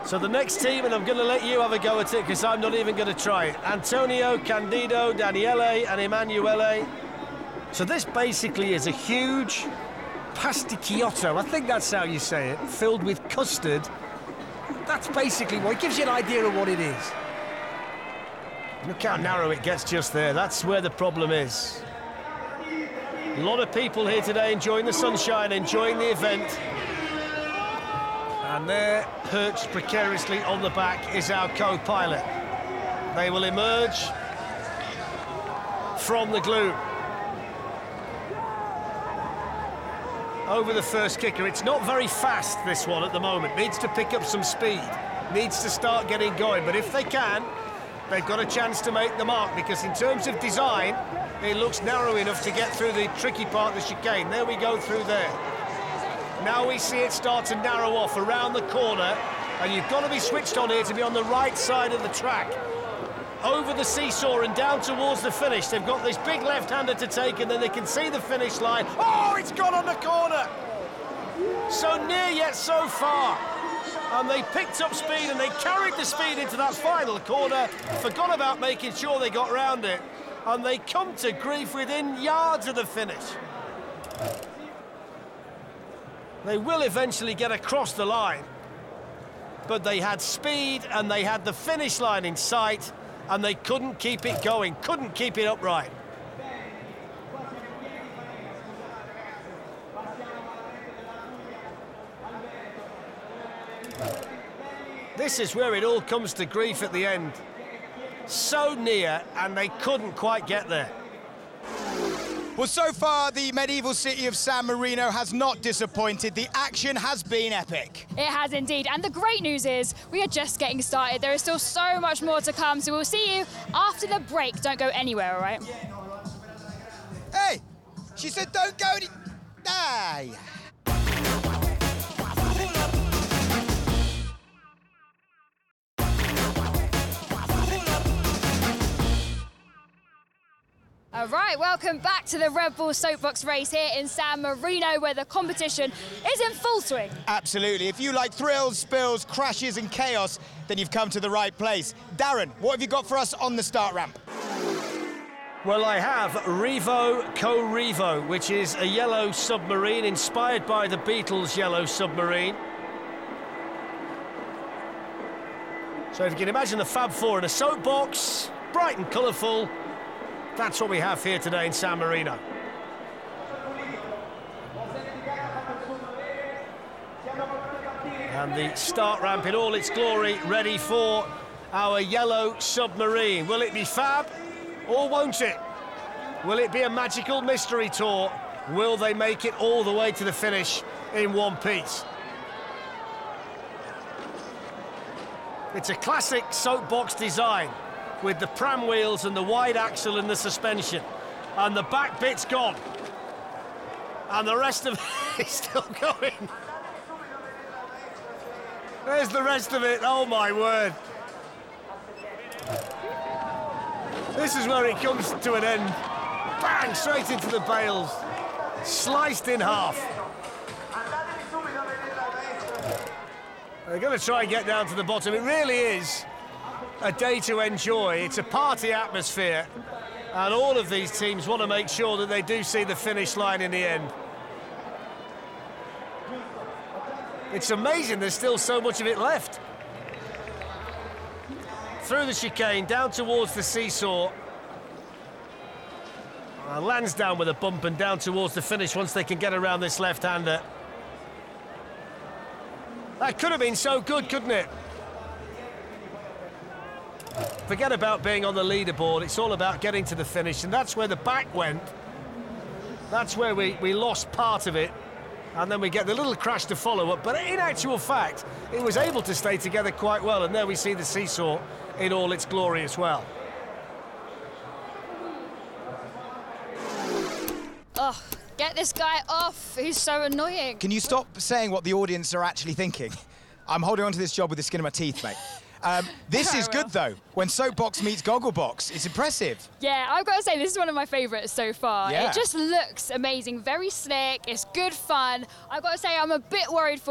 So the next team, and I'm going to let you have a go at it because I'm not even going to try it. Antonio, Candido, Daniele and Emanuele. So this basically is a huge pasticciotto, I think that's how you say it, filled with custard. That's basically what, it gives you an idea of what it is. Look how narrow it gets just there, that's where the problem is. A lot of people here today enjoying the sunshine, enjoying the event. And there, perched precariously on the back, is our co-pilot. They will emerge from the gloom. Over the first kicker. It's not very fast, this one, at the moment. Needs to pick up some speed. Needs to start getting going. But if they can, they've got a chance to make the mark, because in terms of design, it looks narrow enough to get through the tricky part of the chicane. There we go through there. Now we see it start to narrow off around the corner, and you've got to be switched on here to be on the right side of the track. Over the seesaw and down towards the finish. They've got this big left-hander to take, and then they can see the finish line. Oh, it's gone on the corner! So near yet so far. And they picked up speed, and they carried the speed into that final corner, forgot about making sure they got round it, and they come to grief within yards of the finish. They will eventually get across the line, but they had speed and they had the finish line in sight, and they couldn't keep it going, couldn't keep it upright. This is where it all comes to grief at the end. So near, and they couldn't quite get there. Well, so far, the medieval city of San Marino has not disappointed. The action has been epic. It has indeed. And the great news is we are just getting started. There is still so much more to come. So we'll see you after the break. Don't go anywhere, all right? Hey, she said don't go any... Hey. All right, welcome back to the Red Bull Soapbox race here in San Marino, where the competition is in full swing. Absolutely. If you like thrills, spills, crashes and chaos, then you've come to the right place. Darren, what have you got for us on the start ramp? Well, I have Revo Co-Revo, which is a yellow submarine inspired by the Beatles' yellow submarine. So if you can imagine the Fab Four in a soapbox, bright and colourful, that's what we have here today in San Marino. And the start ramp in all its glory, ready for our yellow submarine. Will it be fab, or won't it? Will it be a magical mystery tour? Will they make it all the way to the finish in one piece? It's a classic soapbox design, with the pram wheels and the wide axle and the suspension. And the back bit's gone. And the rest of it is still going. There's the rest of it, oh my word. This is where it comes to an end. Bang, straight into the bales. Sliced in half. They're going to try and get down to the bottom. It really is a day to enjoy. It's a party atmosphere, and all of these teams want to make sure that they do see the finish line in the end. It's amazing there's still so much of it left. Through the chicane, down towards the seesaw. Lands down with a bump and down towards the finish once they can get around this left-hander. That could have been so good, couldn't it? Forget about being on the leaderboard, it's all about getting to the finish, and that's where the back went. That's where we lost part of it, and then we get the little crash to follow up, but in actual fact, it was able to stay together quite well, and there we see the seesaw in all its glory as well. Ugh, get this guy off, he's so annoying. Can you stop saying what the audience are actually thinking? I'm holding on to this job with the skin of my teeth, mate. This is good, though. When Soapbox meets Gogglebox, it's impressive. Yeah, I've got to say, this is one of my favourites so far. Yeah. It just looks amazing, very slick, it's good fun. I've got to say, I'm a bit worried for